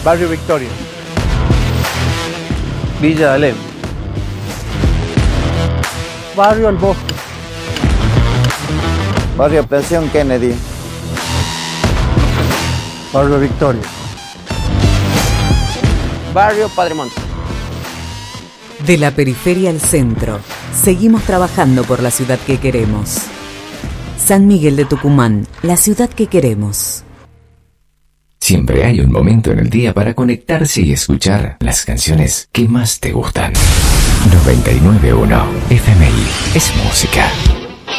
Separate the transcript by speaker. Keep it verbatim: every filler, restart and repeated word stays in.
Speaker 1: Barrio Victoria. Villa Alem. Barrio El Bosque.
Speaker 2: Barrio Pensión Kennedy.
Speaker 1: Barrio Victoria.
Speaker 3: Barrio Padre Monte.
Speaker 4: De la periferia al centro, seguimos trabajando por la ciudad que queremos. San Miguel de Tucumán, la ciudad que queremos.
Speaker 5: Siempre hay un momento en el día para conectarse y escuchar las canciones que más te gustan. noventa y nueve punto uno F M I es música.